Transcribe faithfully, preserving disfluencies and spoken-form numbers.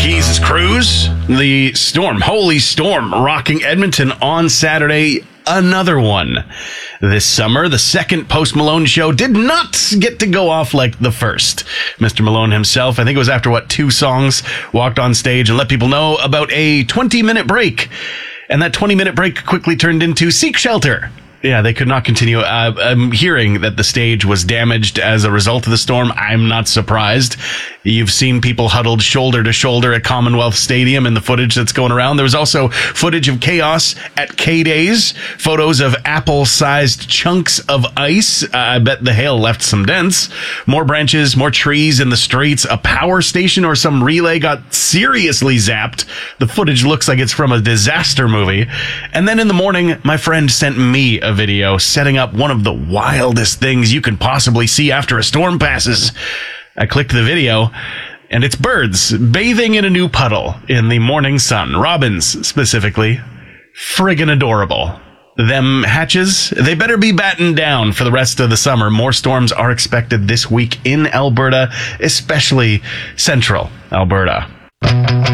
Keys' Cruise, the storm, holy storm, rocking Edmonton on Saturday. Another one. This summer, the second Post Malone show did not get to go off like the first. Mister Malone himself, I think it was after, what, two songs, walked on stage and let people know about a twenty-minute break. And that twenty-minute break quickly turned into Seek Shelter. Yeah, they could not continue. Uh, I'm hearing that the stage was damaged as a result of the storm. I'm not surprised. You've seen people huddled shoulder to shoulder at Commonwealth Stadium in the footage that's going around. There was also footage of chaos at K-Days, photos of apple-sized chunks of ice. Uh, I bet the hail left some dents. More branches, more trees in the streets. A power station or some relay got seriously zapped. The footage looks like it's from a disaster movie. And then in the morning, my friend sent me a video setting up one of the wildest things you can possibly see after a storm passes. I clicked the video, and it's birds bathing in a new puddle in the morning sun. Robins, specifically. Friggin' adorable. Them hatches, they better be battened down for the rest of the summer. More storms are expected this week in Alberta, especially central Alberta.